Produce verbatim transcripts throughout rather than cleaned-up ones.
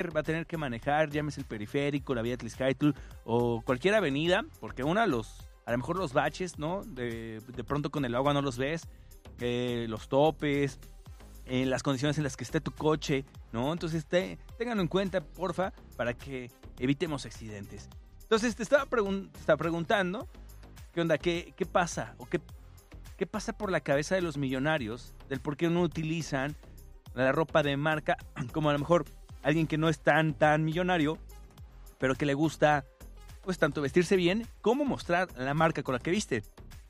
va a tener que manejar, llámese el periférico, la vía Tliscaytl o cualquier avenida, porque una, los, a lo mejor los baches, ¿no? De, de pronto con el agua no los ves, eh, los topes, eh, las condiciones en las que esté tu coche, ¿no? Entonces te, ténganlo en cuenta, porfa, para que evitemos accidentes. Entonces te estaba, pregun- te estaba preguntando, ¿qué onda? ¿Qué, qué pasa? ¿O qué, qué pasa por la cabeza de los millonarios del por qué no utilizan la ropa de marca, como a lo mejor alguien que no es tan, tan millonario, pero que le gusta, pues, tanto vestirse bien, como mostrar la marca con la que viste?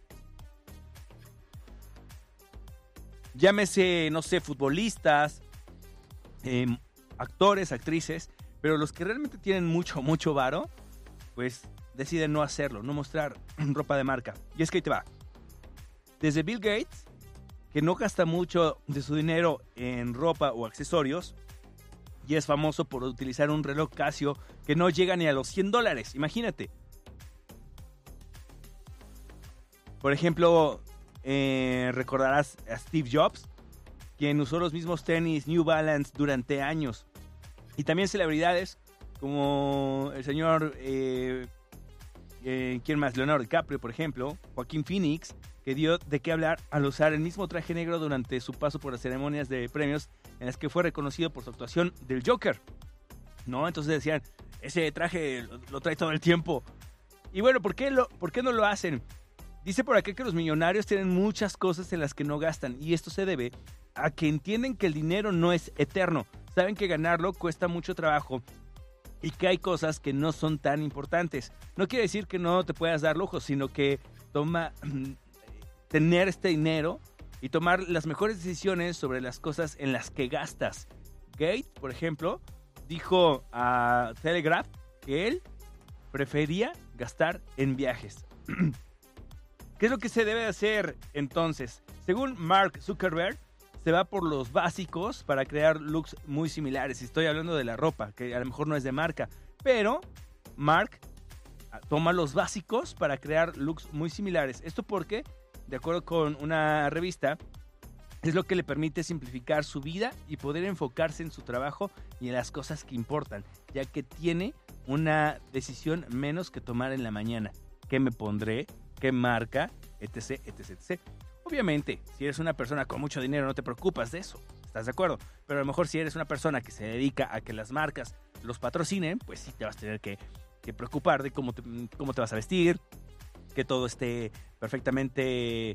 Llámese, no sé, futbolistas, eh, actores, actrices, pero los que realmente tienen mucho, mucho varo, pues deciden no hacerlo, no mostrar ropa de marca. Y es que ahí te va. Desde Bill Gates, que no gasta mucho de su dinero en ropa o accesorios, y es famoso por utilizar un reloj Casio que no llega ni a los cien dólares, imagínate. Por ejemplo, eh, recordarás a Steve Jobs, quien usó los mismos tenis New Balance durante años. Y también celebridades como el señor, eh, eh, ¿quién más? Leonardo DiCaprio, por ejemplo, Joaquín Phoenix, que dio de qué hablar al usar el mismo traje negro durante su paso por las ceremonias de premios en las que fue reconocido por su actuación del Joker, ¿no? Entonces decían, ese traje lo, lo trae todo el tiempo. Y bueno, ¿por qué, lo, ¿por qué no lo hacen? Dice por aquí que los millonarios tienen muchas cosas en las que no gastan, y esto se debe a que entienden que el dinero no es eterno. Saben que ganarlo cuesta mucho trabajo y que hay cosas que no son tan importantes. No quiere decir que no te puedas dar lujos, sino que toma tener este dinero y tomar las mejores decisiones sobre las cosas en las que gastas. Gates, por ejemplo, dijo a Telegraph que él prefería gastar en viajes. ¿Qué es lo que se debe hacer entonces? Según Mark Zuckerberg, se va por los básicos para crear looks muy similares. Estoy hablando de la ropa, que a lo mejor no es de marca, pero Mark toma los básicos para crear looks muy similares. Esto porque, de acuerdo con una revista, es lo que le permite simplificar su vida y poder enfocarse en su trabajo y en las cosas que importan, ya que tiene una decisión menos que tomar en la mañana. ¿Qué me pondré? ¿Qué marca? Etc, etc, etc. Obviamente, si eres una persona con mucho dinero, no te preocupas de eso, ¿estás de acuerdo? Pero a lo mejor si eres una persona que se dedica a que las marcas los patrocinen, pues sí te vas a tener que, que preocupar de cómo te, cómo te vas a vestir, que todo esté perfectamente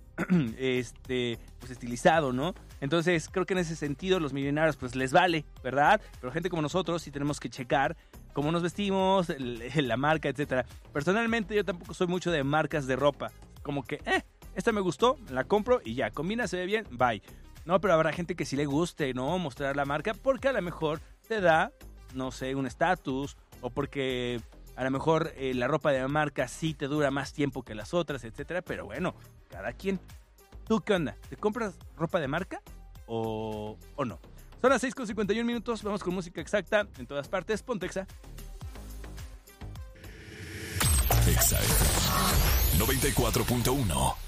este, pues estilizado, ¿no? Entonces creo que en ese sentido los millonarios pues les vale, ¿verdad? Pero gente como nosotros sí tenemos que checar cómo nos vestimos, el, la marca, etcétera. Personalmente yo tampoco soy mucho de marcas de ropa, como que, eh, esta me gustó, la compro y ya, combina, se ve bien, bye. No, pero habrá gente que sí le guste, ¿no? Mostrar la marca porque a lo mejor te da, no sé, un estatus, o porque a lo mejor eh, la ropa de la marca sí te dura más tiempo que las otras, etcétera. Pero bueno, cada quien. ¿Tú qué onda? ¿Te compras ropa de marca o, o no? Son las seis con cincuenta y un minutos, vamos con música exacta en todas partes. Ponte Exa. Exa noventa y cuatro punto uno.